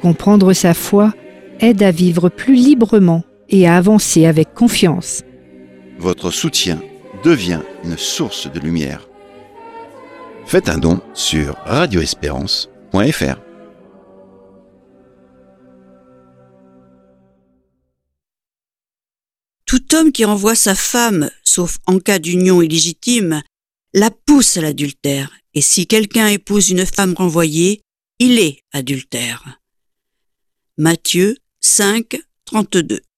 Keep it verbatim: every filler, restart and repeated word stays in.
Comprendre sa foi aide à vivre plus librement et à avancer avec confiance. Votre soutien devient une source de lumière. Faites un don sur radio espérance point f r. Tout homme qui renvoie sa femme, sauf en cas d'union illégitime, la pousse à l'adultère. Et si quelqu'un épouse une femme renvoyée, il est adultère. Matthieu cinq, trente-deux.